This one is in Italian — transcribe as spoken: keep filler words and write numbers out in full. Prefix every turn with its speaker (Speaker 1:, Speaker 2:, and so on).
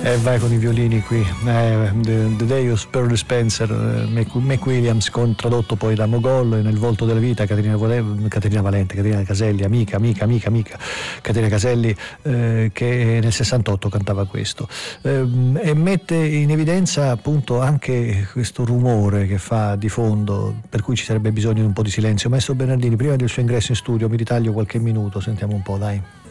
Speaker 1: E vai con i violini qui, eh, The, The Deus, Pearl Spencer, eh, Mac, Mac Williams, con, tradotto poi da Mogol, Nel volto della vita, Caterina, Vole- Caterina Valente, Caterina Caselli, amica, amica, amica, amica, Caterina Caselli, eh, che nel sessantotto cantava questo, eh, e mette in evidenza appunto anche questo rumore che fa di fondo, per cui ci sarebbe bisogno di un po' di silenzio. Maestro Bernardini, prima del suo ingresso in studio mi ritaglio qualche minuto, sentiamo un po', dai.